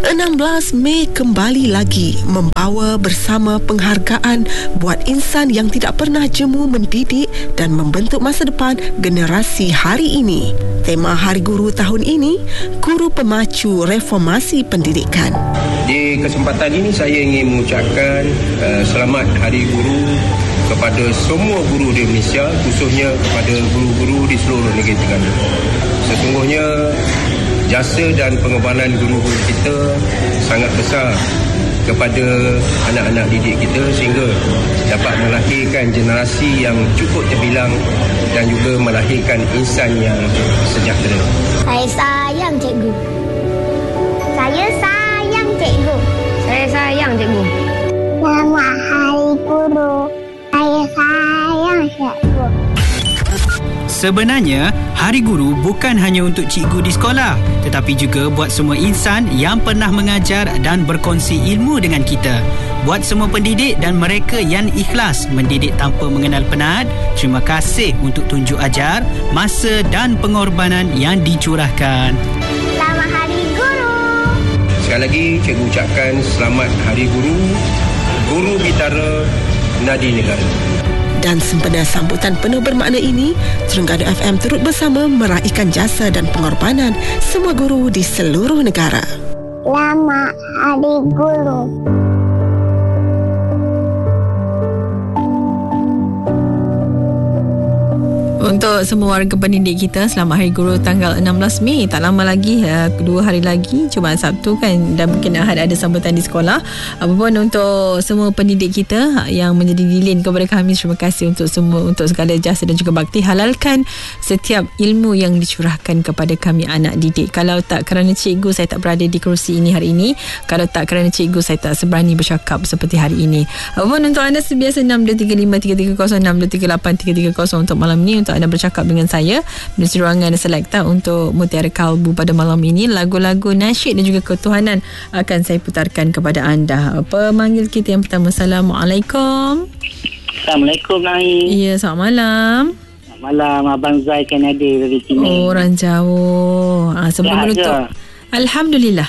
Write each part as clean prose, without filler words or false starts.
16 Mei kembali lagi membawa bersama penghargaan buat insan yang tidak pernah jemu mendidik dan membentuk masa depan generasi hari ini. Tema Hari Guru tahun ini, Guru Pemacu Reformasi Pendidikan. Di kesempatan ini saya ingin mengucapkan selamat Hari Guru kepada semua guru di Malaysia, khususnya kepada guru-guru di seluruh negeri Terengganu. Sesungguhnya jasa dan pengorbanan guru-guru kita sangat besar kepada anak-anak didik kita sehingga dapat melahirkan generasi yang cukup terbilang dan juga melahirkan insan yang sejahtera. Saya sayang cikgu. Saya sayang cikgu. Saya sayang cikgu. Selamat Hari Guru. Saya sayang cikgu. Sebenarnya, Hari Guru bukan hanya untuk cikgu di sekolah, tetapi juga buat semua insan yang pernah mengajar dan berkongsi ilmu dengan kita. Buat semua pendidik dan mereka yang ikhlas mendidik tanpa mengenal penat, terima kasih untuk tunjuk ajar, masa dan pengorbanan yang dicurahkan. Selamat Hari Guru. Sekali lagi, cikgu ucapkan selamat Hari Guru, Guru Bitara Nadi Negara. Dan sempena sambutan penuh bermakna ini, Terengganu FM turut bersama meraihkan jasa dan pengorbanan semua guru di seluruh negara. Selamat Hari Guru. Untuk semua warga pendidik kita, selamat Hari Guru tanggal 16 Mei. Tak lama lagi, 2 hari lagi, Jumaat Sabtu kan, dan mungkin Ahad ada sambutan di sekolah. Apapun untuk semua pendidik kita yang menjadi lilin kepada kami, terima kasih untuk semua, untuk segala jasa dan juga bakti. Halalkan setiap ilmu yang dicurahkan kepada kami anak didik. Kalau tak kerana cikgu, saya tak berada di kerusi ini hari ini. Kalau tak kerana cikgu, saya tak seberani bercakap seperti hari ini. Apapun untuk anda sebiasa 6235 330 6238 untuk malam ni, untuk anda bercakap dengan saya menuju ruangan Selekta untuk Mutiara Kalbu pada malam ini. Lagu-lagu nasyid dan juga ketuhanan akan saya putarkan kepada anda. Pemanggil kita yang pertama. Assalamualaikum. Assalamualaikum Naim. Ya, selamat malam. Selamat malam, Abang Zai Kanada dari sini. Oh, orang jauh. Sebelum menutup, Alhamdulillah.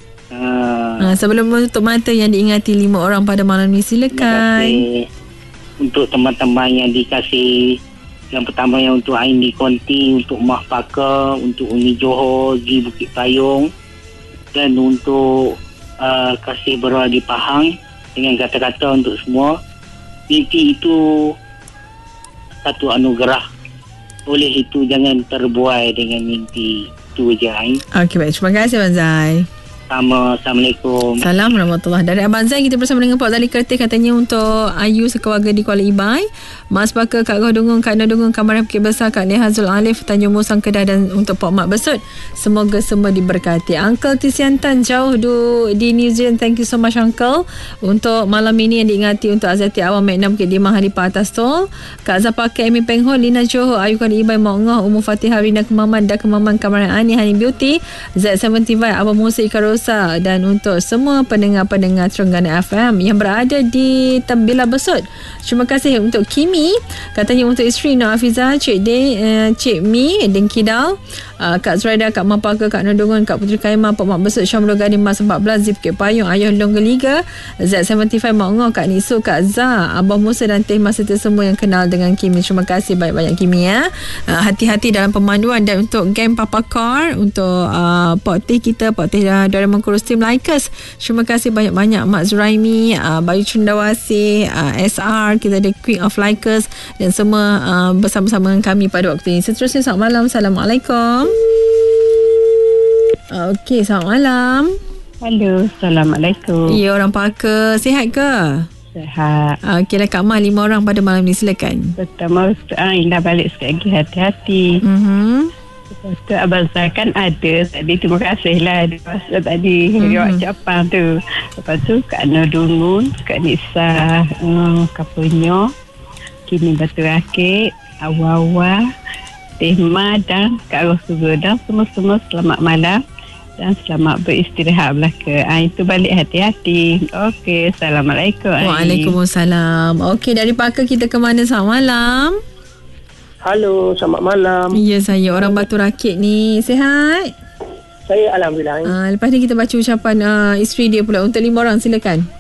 Sebelum menutup mata yang diingati 5 orang pada malam ni, silakan. Untuk teman-teman yang dikasih, yang pertama yang untuk Ain di Konti, untuk Mah Pakar, untuk Umi Johor di Bukit Payung, dan untuk Kasih Berwa di Pahang, dengan kata-kata untuk semua. Mimpi itu satu anugerah. Oleh itu jangan terbuai dengan mimpi. Itu je Ain. Okey, baik. Terima kasih Abang Zai. Assalamualaikum. Salam warahmatullahi. Dari Abang Zai, kita bersama dengan Pak Zali Kerti, katanya untuk Ayu sekeluarga di Kuala Ibai, Mas Pakar, Kak Goh Dungung, Kak Noh Dungung, Kamarah Bukit Besar, Kak Nihazul Alif, Tanjung Musang Kedah, dan untuk Pak Mak Besut. Semoga semua diberkati. Uncle Tisiantan jauh di New Zealand, thank you so much Uncle. Untuk malam ini yang diingati untuk Azati Awam, Mek 6 Bukit Dimah, Hari Pak Atas Tol, Kak Zapaka, Amy Peng Ho, Lina Johor, Ayu Kuala Ibai, Mak Ngoh, Umu Fatihah, Rina Kemaman, Da Kemaman, Kamarah Ani, Hani Beauty, Z75, Abang Musa Ikarosa, dan untuk semua pendengar-pendengar Terengganu FM yang berada di Tembila Besut. Terima kasih untuk Kimi, katanya untuk isteri Nur Hafizah, Cik Cik Mi Dengkidal, Kak Zuraida, Kak Mapaka, Kak Nodongon, Kak Puteri Kaimah, Pak Mak Besut, Syamrul Gading Mas 14, Zip Bukit Payung, Ayah Longga Liga, Z75, Mak Ngoh, Kak Nisu, Kak Zah, Abang Musa dan Teh Mas, serta semua yang kenal dengan Kimi. Terima kasih banyak-banyak Kimi ya. Hati-hati dalam pemanduan. Dan untuk geng Papa Car, untuk Pak Teh kita, Pak Teh Doraemon Kurus Team Likers, terima kasih banyak-banyak Mak Zuraimi, Bayu Cundawasi, SR, kita ada Queen of Likers, dan semua bersama-sama dengan kami pada waktu ini. Seterusnya, selamat malam. Assalamualaikum. Okey, selamat malam. Halo, Assalamualaikum. Ya, orang Pakar, sihat ke? Sihat. Okey lah Kak Mah, 5 orang pada malam ni, silakan. Pertama, Indah balik sekali lagi, hati-hati. Lepas tu Abang Zai kan ada tadi, terima kasih lah dia tadi riwayat ucapan tu. Lepas tu Kak Noh Dungun, Kak Nisa Kapunyo, Kimi Batu Rakit, Awa-Awa, Tehma dan Kak Ros Sugoda, semua-semua selamat malam dan selamat beristirahat belaka. Itu balik hati-hati. Okey, Assalamualaikum. Waalaikumsalam. Okey, dari Pakar kita ke mana? Selamat malam. Halo, selamat malam. Ya, saya orang Batu Rakit ni. Sihat? Saya Alhamdulillah. Lepas ni kita baca ucapan isteri dia pula untuk 5 orang, silakan.